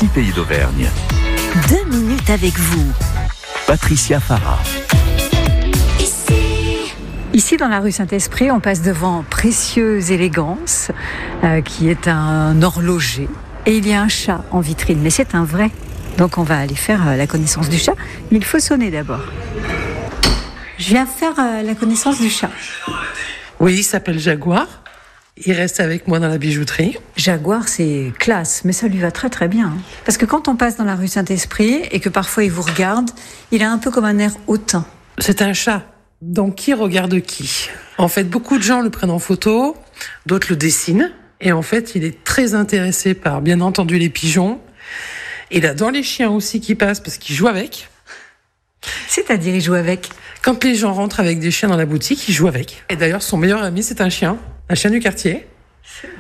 6 pays d'Auvergne. 2 minutes avec vous. Patricia Farah. Ici, dans la rue Saint-Esprit, on passe devant Précieuse Élégance, qui est un horloger. Et il y a un chat en vitrine, mais c'est un vrai. Donc on va aller faire la connaissance du chat. Mais il faut sonner d'abord. Je viens faire la connaissance du chat. Oui, il s'appelle Jaguar. Il reste avec moi dans la bijouterie. Jaguar, c'est classe, mais ça lui va très très bien. Parce que quand on passe dans la rue Saint-Esprit et que parfois il vous regarde, il a un peu comme un air hautain. C'est un chat. Donc qui regarde qui ? En fait, beaucoup de gens le prennent en photo, d'autres le dessinent. Et en fait, il est très intéressé par, bien entendu, les pigeons. Il adore les chiens aussi qui passent parce qu'il joue avec. C'est-à-dire, il joue avec. Quand les gens rentrent avec des chiens dans la boutique, il joue avec. Et d'ailleurs, son meilleur ami, c'est un chien du quartier.